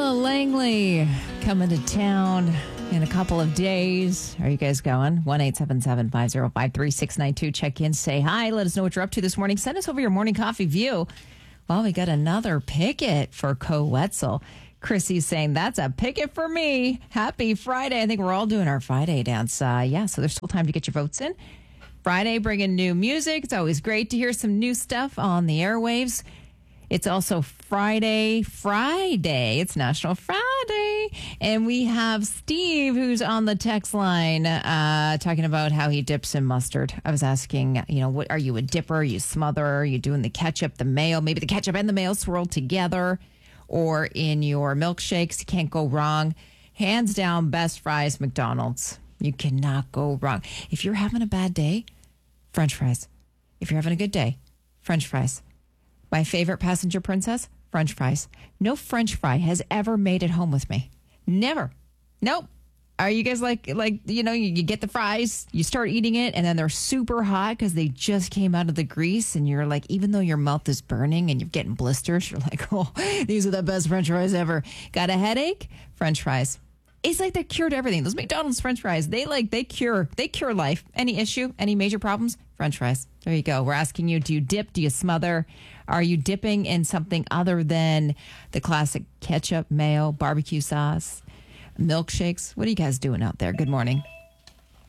Ella Langley coming to town in a couple of days. Are you guys going? 1-877-505-3692. Check in, say hi. Let us know what you're up to this morning. Send us over your morning coffee view. Well, we got another picket for Co-Wetzel. Chrissy's saying, that's a picket for me. Happy Friday. I think we're all doing our Friday dance. So there's still time to get your votes in. Friday, bringing new music. It's always great to hear some new stuff on the airwaves. It's also Friday. It's National Friday. And we have Steve, who's on the text line, talking about how he dips in mustard. I was asking, what are you, a dipper? Are you smother? Are you doing the ketchup, the mayo? Maybe the ketchup and the mayo swirled together. Or in your milkshakes, you can't go wrong. Hands down, best fries, McDonald's. You cannot go wrong. If you're having a bad day, French fries. If you're having a good day, French fries. My favorite passenger princess, French fries. No French fry has ever made it home with me. Never. Nope. Are you guys like you get the fries, you start eating it, and then they're super hot because they just came out of the grease, and you're like, even though your mouth is burning and you're getting blisters, you're like, oh, these are the best French fries ever. Got a headache? French fries. It's like they cured everything. Those McDonald's French fries, they cure life. Any issue, any major problems? French fries. There you go. We're asking you, do you dip? Do you smother? Are you dipping in something other than the classic ketchup, mayo, barbecue sauce, milkshakes? What are you guys doing out there? Good morning.